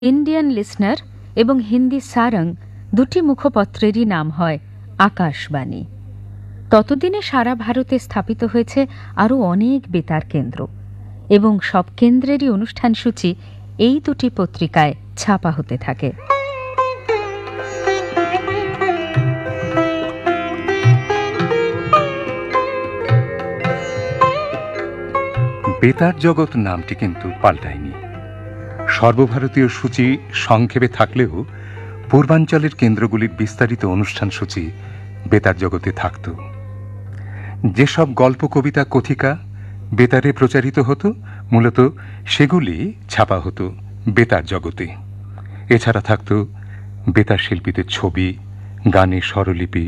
Indian listener এবং হিন্দি সারং দুটি মুখপত্রেরই নাম হয় আকাশবাণী। ততদিনে সারা ভারতে স্থাপিত হয়েছে আরও অনেক বেতার কেন্দ্র এবং সব কেন্দ্রেরই অনুষ্ঠান সূচি এই দুটি পত্রিকায় ছাপা হতে থাকে। বেতার জগৎ নামটি কিন্তু পাল্টায়নি। সর্বভারতীয় সূচি সংক্ষেপে থাকলেও পূর্বাঞ্চলের কেন্দ্রগুলির বিস্তারিত অনুষ্ঠান সূচি বেতার জগতে থাকত। যেসব গল্প, কবিতা, কথিকা বেতারে প্রচারিত হতো মূলত সেগুলি ছাপা হতো বেতার জগতে। এছাড়া থাকত বেতার শিল্পীদের ছবি, গানের স্বরলিপি,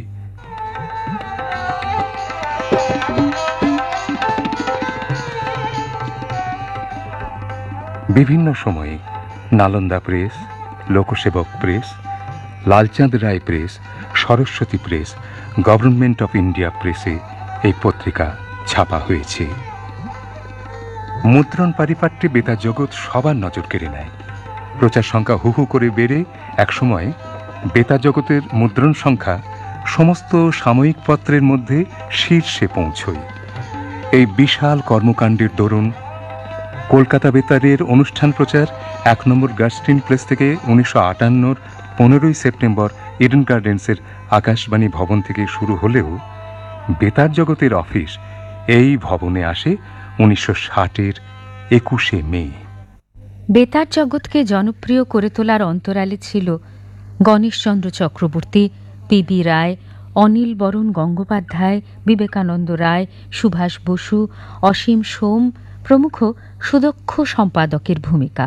বিভিন্ন সময়ে Nalanda press, লোকসেবক press, Lalchand Roy press, Saraswati press, government of India প্রেসে এই পত্রিকা ছাপা হয়েছে। মুদ্রণ পারিপাট্যে বেতার জগৎ সবার নজর কেড়ে নেয়। প্রচার সংখ্যা হু হু করে বেড়ে একসময় বেতার জগতের মুদ্রণ সংখ্যা সমস্ত সাময়িক পত্রের মধ্যে শীর্ষে পৌঁছয়। এই বিশাল কর্মকাণ্ডের দরুন কলকাতা বেতারের অনুষ্ঠান প্রচার 1 নম্বর গাস্টিন প্লেস থেকে 1958 15ই সেপ্টেম্বর ইডেন গার্ডেন্সের আকাশবাণী ভবন থেকে শুরু হলেও বেতার জগতের অফিস এই ভবনে আসে 1960-এর 21শে মে। বেতার জগৎকে জনপ্রিয় করে তোলার অন্তরালে ছিল গণেশচন্দ্র চক্রবর্তী, পি.বি. রায়, অনিল বরণ গঙ্গোপাধ্যায়, বিবেকানন্দ রায়, সুভাষ বসু, অসীম সোম প্রমুখ সুদক্ষ সম্পাদকের ভূমিকা।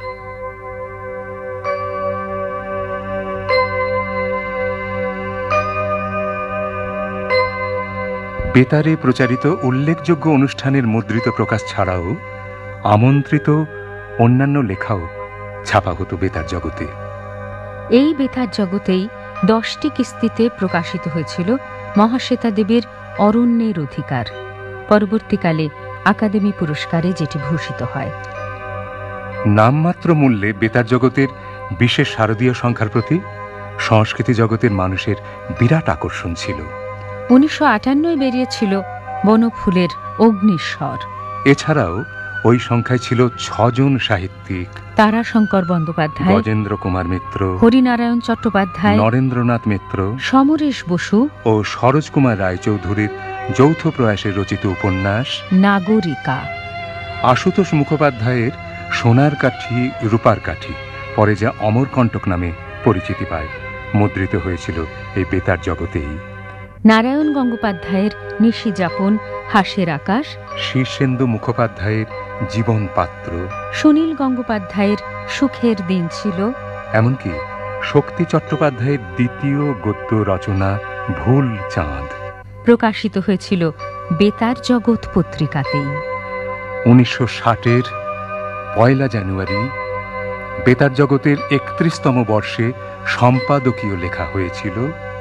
বেতারে প্রচারিত উল্লেখযোগ্য অনুষ্ঠানের মুদ্রিত প্রকাশ ছাড়াও আমন্ত্রিত অন্যান্য লেখাও ছাপা হতো বেতার জগতে। এই বেতার জগতেই 10টি কিস্তিতে প্রকাশিত হয়েছিল মহাশ্বেতা দেবীর অরণ্যের অধিকার, পরবর্তীকালে আকাদেমি পুরস্কারে যেটি ভূষিত হয়। নামমাত্র মূল্যে বেতার জগতের বিশেষ শারদীয় সংখ্যার প্রতি সংস্কৃতি জগতের মানুষের বিরাট আকর্ষণ ছিল। 1958 বেরিয়েছিল বনফুলের অগ্নিস্বর। এছাড়াও ওই সংখ্যায় ছিল 6 জন সাহিত্যিক: তারাশঙ্কর বন্দ্যোপাধ্যায়, গজেন্দ্র কুমার মিত্র, হরিনারায়ণ চট্টোপাধ্যায়, নরেন্দ্রনাথ মিত্র, সমরেশ বসু ও সরোজ কুমার রায়চৌধুরীর যৌথ প্রয়াসে রচিত উপন্যাস নাগরিকা, আশুতোষ মুখোপাধ্যায়ের সোনার কাঠি রূপার কাঠি, পরে যা অমরকণ্টক নামে পরিচিতি পায়, মুদ্রিত হয়েছিল এই বেতার জগতেই। নারায়ণ গঙ্গোপাধ্যায়ের নিশি যাপন, হাসের আকাশ, শীর্ষেন্দু মুখোপাধ্যায়ের জীবন পাত্র, সুনীল গঙ্গোপাধ্যায়ের সুখের দিন ছিল, এমনকি শক্তি চট্টোপাধ্যায়ের দ্বিতীয় গদ্য রচনা ভুল চাঁদ প্রকাশিত হয়েছিল বেতার জগৎ পত্রিকাতেই। 1960-এর 1 জানুয়ারি বেতার জগতের 31তম বর্ষে সম্পাদকীয় লেখা হয়েছিল: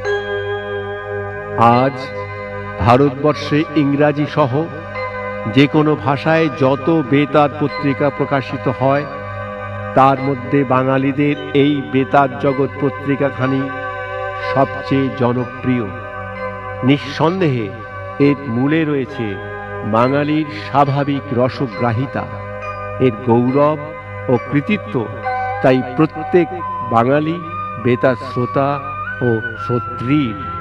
আজ ভারতবর্ষে ইংরাজি সহ যে কোনো ভাষায় যত বেতার পত্রিকা প্রকাশিত হয় তার মধ্যে বাঙালিদের এই বেতার জগৎ পত্রিকাখানি সবচেয়ে জনপ্রিয়। নিঃসন্দেহে এর মূলে রয়েছে বাঙালির স্বাভাবিক রসগ্রাহিতা, এর গৌরব ও কৃতিত্ব। তাই প্রত্যেক বাঙালি বেতার শ্রোতা ও শ্রোত্রীর